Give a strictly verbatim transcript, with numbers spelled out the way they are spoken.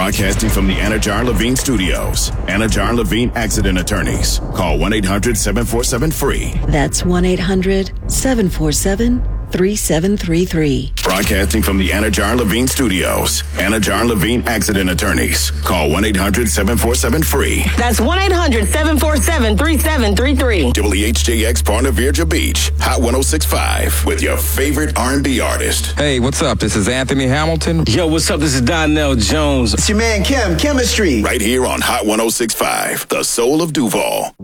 Broadcasting from the Anajar Levine Studios. Anajar Levine Accident Attorneys. Call one eight hundred seven four seven free. That's one eight hundred seven four seven three seven three three. Broadcasting from the Anajar Levine Studios. Anajar Levine Accident Attorneys. Call one eight hundred seven four seven free. That's one eight hundred seven four seven three seven three three. W H J X Ponte Vedra Beach. Hot one oh six point five with your favorite R and B artist. Hey, what's up? This is Anthony Hamilton. Yo, what's up? This is Donnell Jones. It's your man Kim, Chemistry. Right here on Hot one oh six point five, the soul of Duval.